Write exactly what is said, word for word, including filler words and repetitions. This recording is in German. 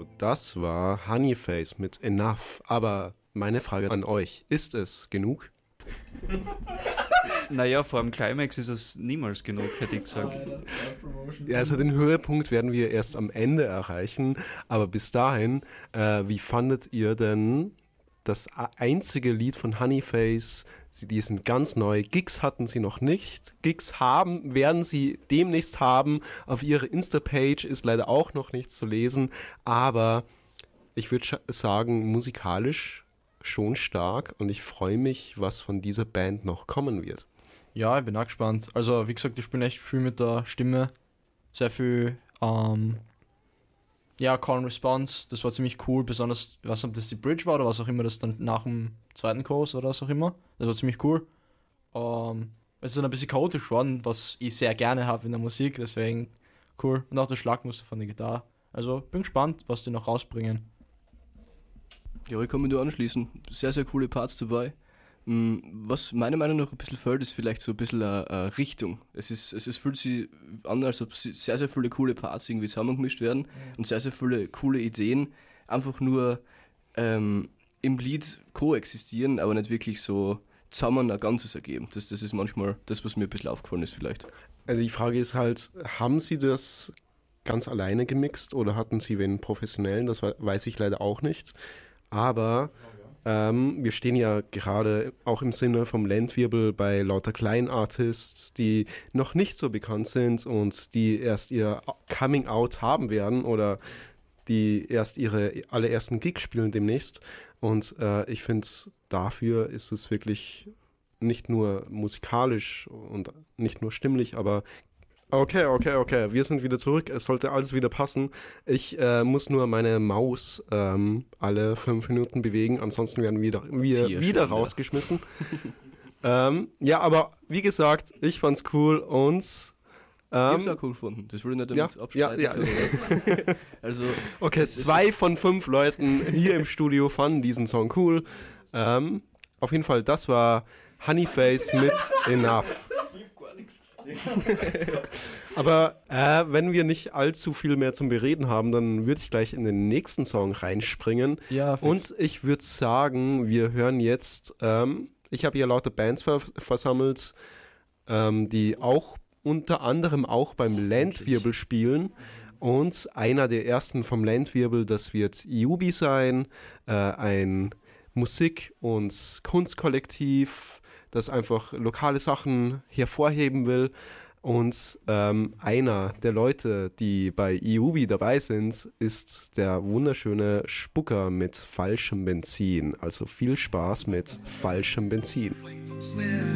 So, das war Honeyface mit Enough. Aber meine Frage an euch, ist es genug? Naja, vor dem Climax ist es niemals genug, hätte ich gesagt. Ja, also den Höhepunkt werden wir erst am Ende erreichen. Aber bis dahin, äh, wie fandet ihr denn das einzige Lied von Honeyface? Sie, die sind ganz neu. Gigs hatten sie noch nicht. Gigs haben, werden sie demnächst haben. Auf ihrer Insta-Page ist leider auch noch nichts zu lesen. Aber ich würde sch- sagen, musikalisch schon stark. Und ich freue mich, was von dieser Band noch kommen wird. Ja, ich bin auch gespannt. Also, wie gesagt, ich spiele echt viel mit der Stimme. Sehr viel, ähm, ja, Call and Response. Das war ziemlich cool. Besonders, ich weiß nicht, ob das die Bridge war oder was auch immer, das dann nach dem zweiten Chorus oder was auch immer. Das war ziemlich cool. Ähm, es ist dann ein bisschen chaotisch geworden, was ich sehr gerne habe in der Musik. Deswegen cool. Und auch das Schlagmuster von der Gitarre. Also, bin gespannt, was die noch rausbringen. Ja, ich kann mich nur anschließen. Sehr, sehr coole Parts dabei. Was meiner Meinung nach ein bisschen fehlt, ist vielleicht so ein bisschen eine, eine Richtung. Es ist, es ist, fühlt sich an, als ob sehr, sehr viele coole Parts irgendwie zusammengemischt werden mhm. und sehr, sehr viele coole Ideen einfach nur ähm, im Lied koexistieren, aber nicht wirklich so zusammen ein Ganzes ergeben. Das, das ist manchmal das, was mir ein bisschen aufgefallen ist vielleicht. Also die Frage ist halt, haben sie das ganz alleine gemixt oder hatten sie wen Professionellen? Das weiß ich leider auch nicht. Aber ähm, wir stehen ja gerade auch im Sinne vom Landwirbel bei lauter Kleinartists, die noch nicht so bekannt sind und die erst ihr Coming Out haben werden oder die erst ihre allerersten Gigs spielen demnächst. Und äh, ich finde, dafür ist es wirklich nicht nur musikalisch und nicht nur stimmlich, aber okay, okay, okay, wir sind wieder zurück. Es sollte alles wieder passen. Ich äh, muss nur meine Maus ähm, alle fünf Minuten bewegen, ansonsten werden wir wieder, wir wieder rausgeschmissen. ähm, ja, aber wie gesagt, ich fand's cool und ähm, ich hab's auch cool gefunden. Das würde ich nicht damit ja, abstreiten. Ja, ja. also, okay, zwei von fünf Leuten hier im Studio fanden diesen Song cool. Ähm, auf jeden Fall, das war Honeyface mit Enough. Aber äh, wenn wir nicht allzu viel mehr zum Bereden haben, dann würde ich gleich in den nächsten Song reinspringen. Ja, fix. Und ich würde sagen, wir hören jetzt, ähm, ich habe hier lauter Bands ver- versammelt, ähm, die auch unter anderem auch beim Landwirbel spielen. Und einer der ersten vom Landwirbel, das wird Yubi sein, äh, ein Musik- und Kunstkollektiv, das einfach lokale Sachen hervorheben will. Und ähm, einer der Leute, die bei Yubi dabei sind, ist der wunderschöne Spucker mit falschem Benzin. Also viel Spaß mit falschem Benzin.